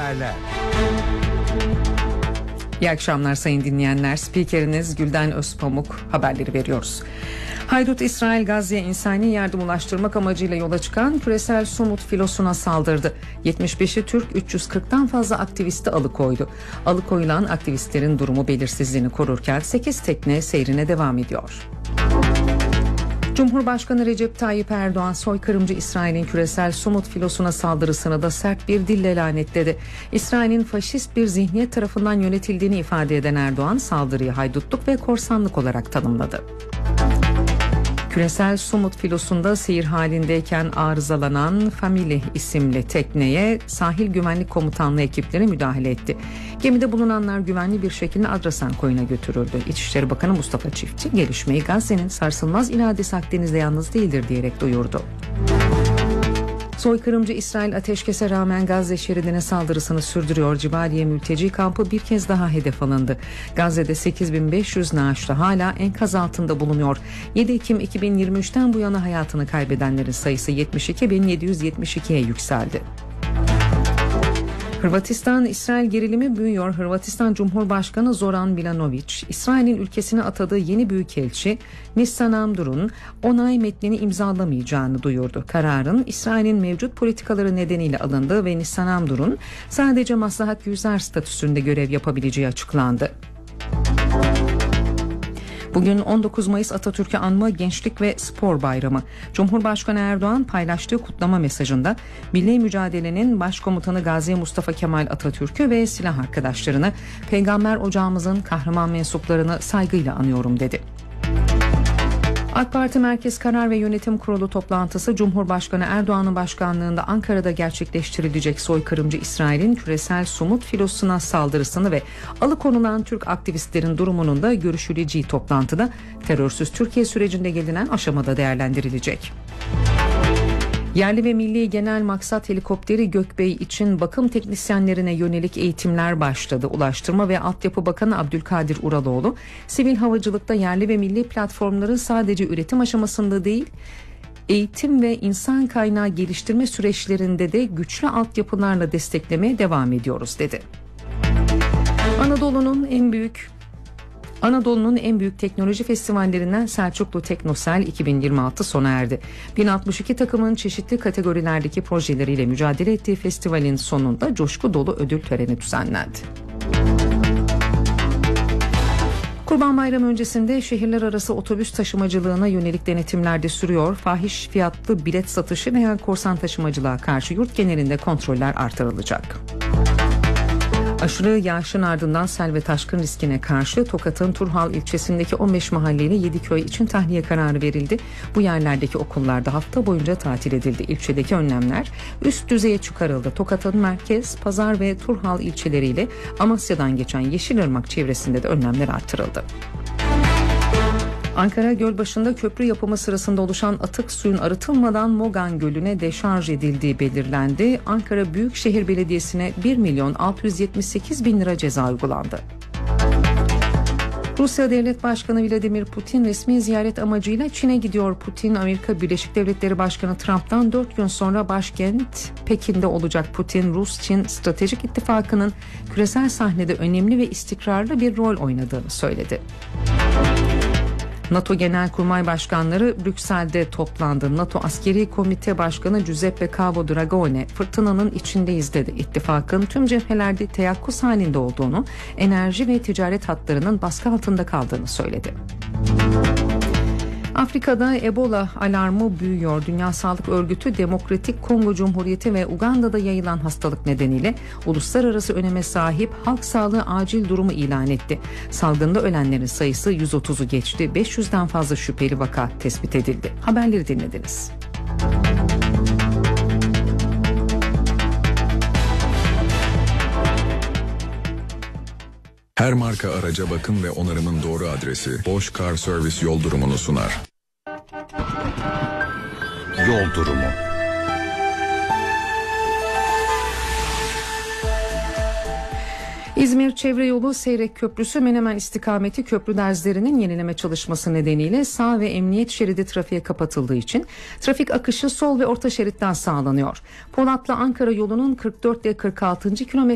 haberler. İyi akşamlar sayın dinleyenler. Spikeriniz Gülden Özpamuk, haberleri veriyoruz. Haydut İsrail Gazze'ye insani yardım ulaştırmak amacıyla yola çıkan küresel Sumut filosuna saldırdı. 75'i Türk, 340'tan fazla aktivisti alıkoydu. Alıkoyulan aktivistlerin durumu belirsizliğini korurken 8 tekne seyrine devam ediyor. Cumhurbaşkanı Recep Tayyip Erdoğan soykırımcı İsrail'in küresel Sumut filosuna saldırısını da sert bir dille lanetledi. İsrail'in faşist bir zihniyet tarafından yönetildiğini ifade eden Erdoğan saldırıyı haydutluk ve korsanlık olarak tanımladı. Küresel Sumut filosunda seyir halindeyken arızalanan Family isimli tekneye sahil güvenlik komutanlığı ekipleri müdahale etti. Gemide bulunanlar güvenli bir şekilde Adrasan koyuna götürüldü. İçişleri Bakanı Mustafa Çiftçi gelişmeyi Gazze'nin sarsılmaz iradesi Akdeniz'de yalnız değildir diyerek duyurdu. Soykırımcı İsrail ateşkese rağmen Gazze şeridine saldırısını sürdürüyor. Cibaliye mülteci kampı bir kez daha hedef alındı. Gazze'de 8.500 naaşlı hala enkaz altında bulunuyor. 7 Ekim 2023'ten bu yana hayatını kaybedenlerin sayısı 72.772'ye yükseldi. Hırvatistan-İsrail gerilimi büyüyor. Hırvatistan Cumhurbaşkanı Zoran Milanović, İsrail'in ülkesine atadığı yeni büyükelçi Nissan Amdur'un onay metnini imzalamayacağını duyurdu. Kararın İsrail'in mevcut politikaları nedeniyle alındığı ve Nissan Amdur'un sadece maslahat yüzer statüsünde görev yapabileceği açıklandı. Bugün 19 Mayıs Atatürk'ü anma Gençlik ve Spor Bayramı. Cumhurbaşkanı Erdoğan paylaştığı kutlama mesajında milli mücadelenin başkomutanı Gazi Mustafa Kemal Atatürk'ü ve silah arkadaşlarını, Peygamber ocağımızın kahraman mensuplarını saygıyla anıyorum dedi. AK Parti Merkez Karar ve Yönetim Kurulu toplantısı Cumhurbaşkanı Erdoğan'ın başkanlığında Ankara'da gerçekleştirilecek soykırımcı İsrail'in küresel Sumut filosuna saldırısını ve alıkonulan Türk aktivistlerin durumunun da görüşüleceği toplantıda terörsüz Türkiye sürecinde gelinen aşamada değerlendirilecek. Yerli ve milli genel maksat helikopteri Gökbey için bakım teknisyenlerine yönelik eğitimler başladı. Ulaştırma ve Altyapı Bakanı Abdülkadir Uraloğlu, sivil havacılıkta yerli ve milli platformları sadece üretim aşamasında değil, eğitim ve insan kaynağı geliştirme süreçlerinde de güçlü altyapılarla desteklemeye devam ediyoruz dedi. Anadolu'nun en büyük teknoloji festivallerinden Selçuklu Teknosel 2026 sona erdi. 1062 takımın çeşitli kategorilerdeki projeleriyle mücadele ettiği festivalin sonunda coşku dolu ödül töreni düzenlendi. Kurban Bayramı öncesinde şehirler arası otobüs taşımacılığına yönelik denetimler de sürüyor. Fahiş fiyatlı bilet satışı veya korsan taşımacılığa karşı yurt genelinde kontroller artırılacak. Aşırı yağışın ardından sel ve taşkın riskine karşı Tokat'ın Turhal ilçesindeki 15 mahalleyle 7 köy için tahliye kararı verildi. Bu yerlerdeki okullarda hafta boyunca tatil edildi. İlçedeki önlemler üst düzeye çıkarıldı. Tokat'ın merkez, pazar ve Turhal ilçeleriyle Amasya'dan geçen Yeşilırmak çevresinde de önlemler artırıldı. Ankara Gölbaşı'nda köprü yapımı sırasında oluşan atık suyun arıtılmadan Mogan Gölü'ne deşarj edildiği belirlendi. Ankara Büyükşehir Belediyesi'ne 1.678.000 lira ceza uygulandı. Rusya Devlet Başkanı Vladimir Putin resmi ziyaret amacıyla Çin'e gidiyor. Putin, Amerika Birleşik Devletleri Başkanı Trump'tan 4 gün sonra başkent Pekin'de olacak. Putin, Rus-Çin Stratejik İttifakı'nın küresel sahnede önemli ve istikrarlı bir rol oynadığını söyledi. NATO Genelkurmay Başkanları Brüksel'de toplandı. NATO Askeri Komite Başkanı Giuseppe Cavo Dragone, fırtınanın içindeyiz dedi. İttifakın tüm cephelerde teyakkuz halinde olduğunu, enerji ve ticaret hatlarının baskı altında kaldığını söyledi. Afrika'da Ebola alarmı büyüyor. Dünya Sağlık Örgütü Demokratik Kongo Cumhuriyeti ve Uganda'da yayılan hastalık nedeniyle uluslararası öneme sahip halk sağlığı acil durumu ilan etti. Salgında ölenlerin sayısı 130'u geçti. 500'den fazla şüpheli vaka tespit edildi. Haberleri dinlediniz. Her marka araca bakım ve onarımın doğru adresi Bosch Car Service yol durumunu sunar. Yol durumu. İzmir Çevre Yolu Seyrek Köprüsü Menemen istikameti köprü derzlerinin yenileme çalışması nedeniyle sağ ve emniyet şeridi trafiğe kapatıldığı için trafik akışı sol ve orta şeritten sağlanıyor. Polatlı Ankara yolunun 44 ile 46. kilometre